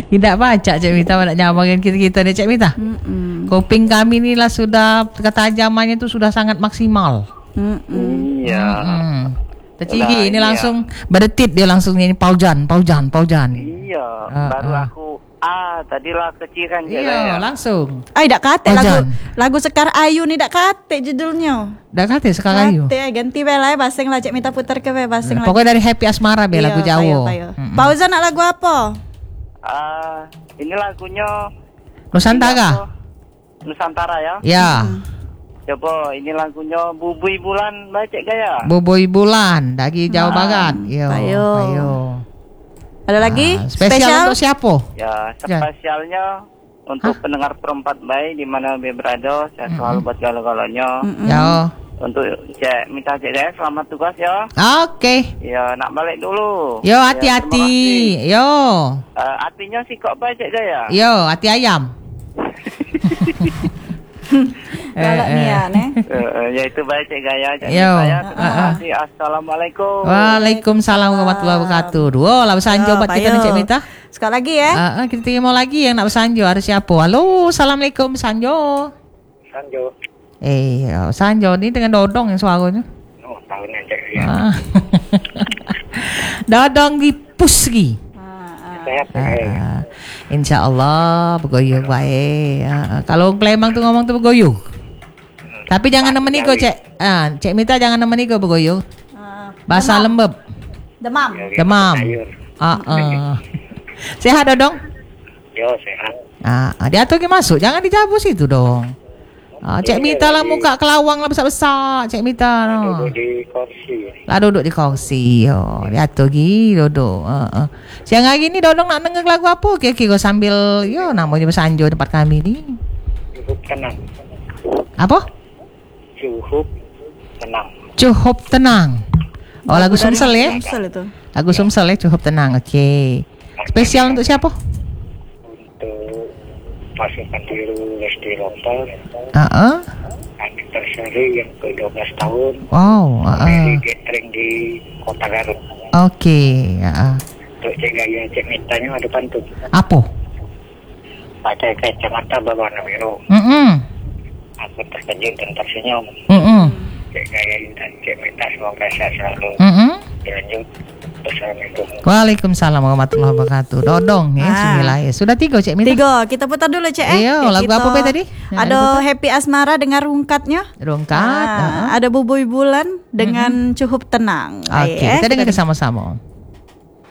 Tidak baca Cik Mita, nak nyambangin kita nih Cik Mita. Kuping kami ni lah sudah ketajamannya itu sudah sangat maksimal. Iya. Tercigi ini langsung berdetit dia langsung ini paujan. Iya, baru aku tadilah keciran je Iya, langsung. Ay, dak kate lagu Sekar Ayu ni dak kate judulnya. Dak kate Sekar Ayu. Kate ganti bela baseng lah Cik Mita putar ke baseng lah. Pokoknya dari Happy Asmara be lagu Jawa. Pauza nak lagu apa? Ini lagunya Nusantara. Nusantara ya? Ya. Coba ini lagunya Bubui Bulan baca gaya. Bubui Bulan dari Jawa Barat. Ayo. Ada lagi? Spesial untuk siapa? Ya, spesialnya untuk pendengar perempat baik di mana be berada, saya selalu buat galau-galaunya. Ya. Untuk Cik Mita Cik Gaya, selamat tugas ya. Oke. Ya, nak balik dulu. Yo, hati-hati. Yo. Hatinya sih kok baik Cik Gaya. Yo, hati ayam. Galak ni ya, Ya itu baik Cik Gaya. Yo. Terima kasih. Assalamualaikum. Waalaikumsalam warahmatullahi wabarakatuh. Dua lah bersanjo buat kita nih Cik Mita. Sekali lagi ya. Kita mau lagi yang nak bersanjo. Ada siapa? Halo, assalamualaikum Sanjo. Sanjo ni dengan Dodong yang suaranya. Oh, tahunnya Cik Gaya. Dodong di Pusri. Sehat. InsyaAllah bergoyong baik. Kalau Palembang tu ngomong tu bergoyong. Tapi jangan nemeni kau Cik. Cik Mita jangan nemeni kau bergoyong. Bahasa lembab. Demam. Sehat Dodong? Yo, sehat. Dia tu ke masuk. Jangan dijabut situ dong. Cik Mita lah muka kelawang lah besar-besar. Cik Mita Duduk di kursi. Lah duduk di kursi. Dia tu lagi duduk. Siang hari ni Dodong nak dengar lagu apa? Kira-kira sambil namanya bersanjo tempat kami ni. Cukup tenang. Apa? Cukup tenang. Oh, lagu Sumsel ya? Sumsel itu. Lagu Sumsel ya, cukup tenang. Okey. Spesial untuk siapa? Untuk pasukan biru Lesti Lompol. Anniversary yang ke-12 tahun. Wow. Di gathering di Kota Garut. Okey. Untuk Cik Gaya, Cik Mitanya ada pantun. Apa? Pakai kacamata berwarna biru. Aku terkejut dan tersenyum. Cik Gaya dan Cik Mita semoga sehat selalu. Dilanjut. Assalamualaikum. Waalaikumsalam warahmatullahi wabarakatuh. Dodong ya, Semilai. Sudah 3 Cik Mita. 3. Kita putar dulu Cik. Iya, lagu apa be tadi? Ada Happy Asmara dengan rungkatnya. Rungkat. Ada Bubui Bulan dengan Cukup Tenang. Oke, kita dengar sama-sama.